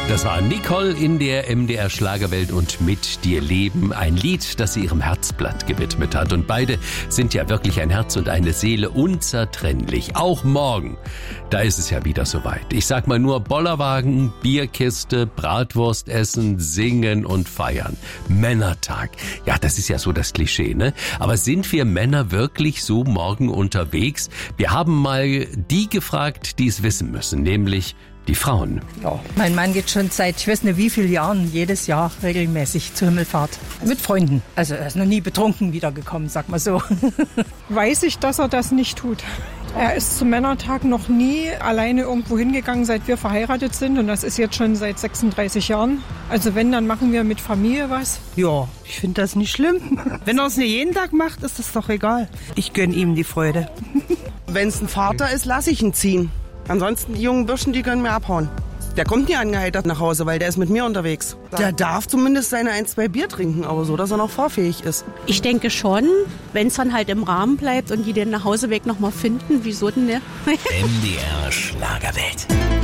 Das war Nicole in der MDR Schlagerwelt und Mit dir leben. Ein Lied, das sie ihrem Herzblatt gewidmet hat. Und beide sind ja wirklich ein Herz und eine Seele, unzertrennlich. Auch morgen, da ist es ja wieder soweit. Ich sag mal nur Bollerwagen, Bierkiste, Bratwurst essen, singen und feiern. Männertag. Ja, das ist ja so das Klischee, ne? Aber sind wir Männer wirklich so morgen unterwegs? Wir haben mal die gefragt, die es wissen müssen, nämlich die Frauen. Ja, mein Mann geht schon seit, ich weiß nicht wie vielen Jahren, jedes Jahr regelmäßig zur Himmelfahrt. Mit Freunden. Also er ist noch nie betrunken wiedergekommen, sag mal so. Weiß ich, dass er das nicht tut. Er ist zum Männertag noch nie alleine irgendwo hingegangen, seit wir verheiratet sind. Und das ist jetzt schon seit 36 Jahren. Also wenn, dann machen wir mit Familie was. Ja, ich finde das nicht schlimm. Wenn er es nicht jeden Tag macht, ist das doch egal. Ich gönne ihm die Freude. Wenn es ein Vater ist, lasse ich ihn ziehen. Ansonsten, die jungen Burschen, die können mir abhauen. Der kommt nie angeheitert nach Hause, weil der ist mit mir unterwegs. Der darf zumindest seine 1-2 Bier trinken, aber so, dass er noch fahrfähig ist. Ich denke schon, wenn es dann halt im Rahmen bleibt und die den Nachhauseweg nochmal finden, wieso denn nicht? MDR Schlagerwelt.